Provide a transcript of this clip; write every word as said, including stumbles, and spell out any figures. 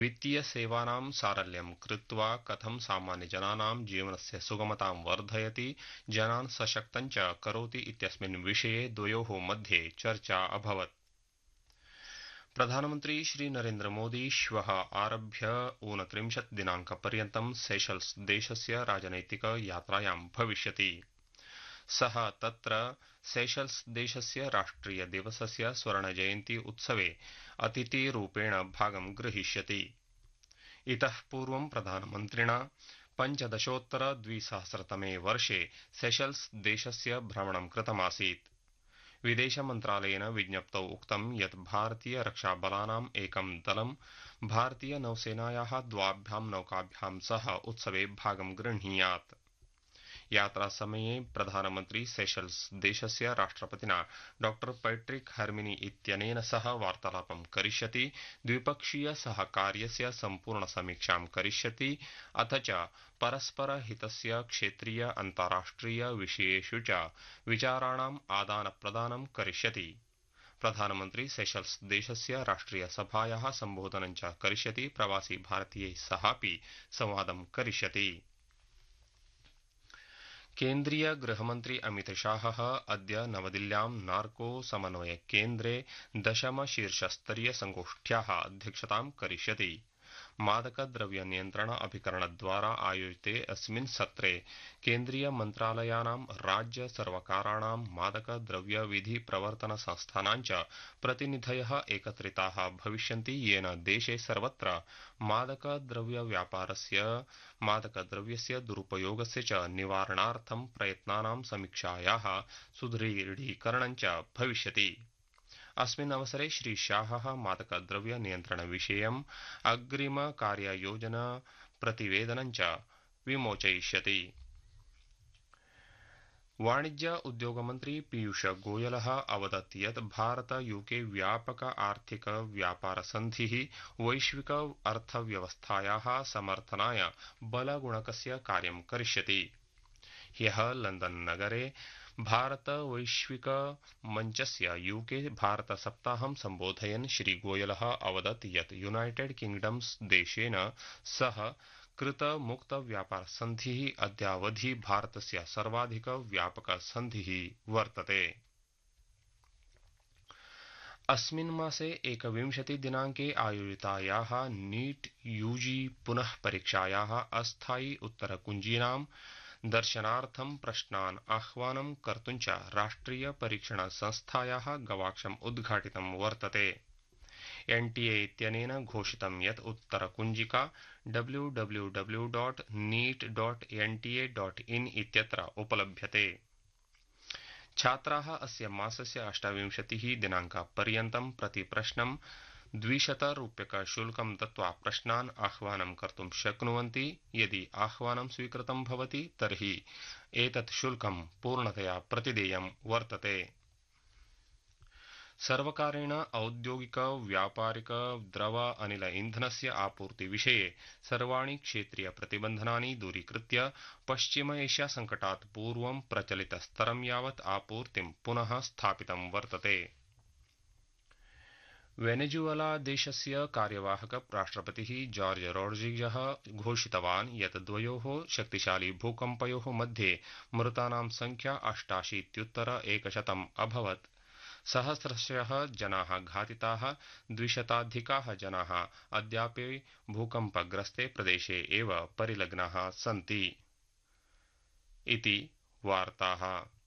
वित्तीयसेवानां सारल्यं कृत्वा कथं सामान्यजनानां जीवनस्य सुगमतां वर्धयति, जनान् सशक्तं च करोति इत्यस्मिन् विषये द्वयोः मध्ये चर्चा अभवत्। प्रधानमन्त्री श्री नरेन्द्र मोदी श्वः आरभ्य ऊनत्रिंशत् दिनाङ्कपर्यन्तं सेशल्स देशस्य राजनैतिक यात्रायां भविष्यति। सः तत्र सेशल्स देशस्य राष्ट्रिय दिवसस्य स्वर्णजयन्ती उत्सवे अतिथिरूपेण भागं ग्रहीष्यति। इतः पूर्वं प्रधानमन्त्रिणा पञ्चदशोत्तर द्विसहस्रतमे वर्षे सेशल्स देशस्य भ्रमणं कृतमासीत्। विदेशमन्त्रालयेन विज्ञप्तौ उक्तं यत् भारतीय रक्षाबलानाम् एकं दलं भारतीय नौसेनायाः द्वाभ्यां नौकाभ्यां सह उत्सवे भागं गृह्णीयात्। यात्रासमये प्रधानमन्त्री सेशल्स देशस्य राष्ट्रपतिना डॉ पैट्रिक हर्मिनी इत्यनेन सह वार्तालापं करिष्यति, द्विपक्षीय सहकार्यस्य सम्पूर्णसमीक्षां करिष्यति, अथ च परस्परहितस्य क्षेत्रीय अन्ताराष्ट्रिय विषयेषु च विचाराणाम् आदानप्रदानं करिष्यति। प्रधानमन्त्री सेशल्स देशस्य राष्ट्रियसभायाः सम्बोधनं च करिष्यति, प्रवासी भारतीयैः सहापि संवादं करिष्यति। केन्द्रीय गृहमन्त्री अमितशाहः अद्य नवदिल्ल्यां नार्को समन्वय केन्द्रे दशम शीर्षस्तरीय संगोष्ठ्याः अध्यक्षतां करिष्यति। मादकद्रव्य नियन्त्रण अभिकरणद्वारा आयोजिते अस्मिन् सत्रे केन्द्रीय मन्त्रालयानां राज्य सर्वकाराणां मादकद्रव्य विधि प्रवर्तन संस्थानां च प्रतिनिधयः एकत्रिताः भविष्यन्ति, येन देशे सर्वत्र मादकद्रव्य व्यापारस्य मादकद्रव्यस्य दुरुपयोगस्य च निवारणार्थं प्रयत्नानां समीक्षायाः सुदृढीकरणं च भविष्यति। अस्मिन् अवसरे श्री शाहः मादकद्रव्य नियन्त्रणविषयम् अग्रिम कार्ययोजना प्रतिवेदनं च विमोचयिष्यति। वाणिज्य उद्योगमन्त्री पीयूष गोयलः अवदत् यत् भारत यूके व्यापक आर्थिक व्यापार सन्धिः वैश्विक अर्थव्यवस्थायाः समर्थनाय बलगुणकस्य कार्यं करिष्यति। ह्यः लंदन नगरे भारत वैश्विक मञ्चस्य यूके भारत सप्ताहं सम्बोधयन् श्री गोयलः अवदत् यत् यूनाइटेड किंगडम्स देशेन सह कृत मुक्त व्यापार सन्धिः अद्यावधि भारतस्य सर्वाधिक व्यापक सन्धिः वर्तते। अस्मिन् मासे एकविंशति दिनाङ्के आयोजितायाः नीट यूजी पुनः परीक्षायाः अस्थायि उत्तरकुञ्जीनां दर्शनार्थं प्रश्नान् आह्वानं कर्तुं च राष्ट्रिय परीक्षण संस्थायाः गवाक्षम् उद्घाटितं वर्तते। एनटीए इत्यनेन घोषितं यत् उत्तरकुञ्जिका W W W dot NEET dot N T A dot in इत्यत्र उपलभ्यते। छात्राः अस्य मासस्य अष्टाविंशतिः दिनाङ्कपर्यन्तं प्रतिप्रश्नं द्विशतरूप्यकशुल्कं दत्त्वा प्रश्नान् आह्वानं कर्तुं शक्नुवन्ति। यदि आह्वानं स्वीकृतं भवति तर्हि एतत् शुल्कं पूर्णतया प्रतिदेयं वर्तते। सर्वकारेण औद्योगिक व्यापारिक द्रव अनिल इन्धनस्य आपूर्ति विषये सर्वाणि क्षेत्रीय प्रतिबन्धनानि दूरीकृत्य पश्चिम एशिया संकटात् पूर्वं प्रचलितस्तरं यावत् आपूर्तिं पुनः स्थापितं वर्तते। वेनेजुएला देशस्य कार्यवाहक राष्ट्रपतिः जॉर्ज रोड्रिगज़ घोषितवान् यत् द्वयोः शक्तिशाली भूकम्पयोः मध्ये मृतानां संख्या अष्टाशीत्युत्तर एकशतम् अभवत्। सहस्रशः जनाः घातिताः, द्विशताधिकाः जनाः अद्यापि भूकम्पग्रस्ते प्रदेशे एव परिलग्नाः सन्ति। इति वार्ताः।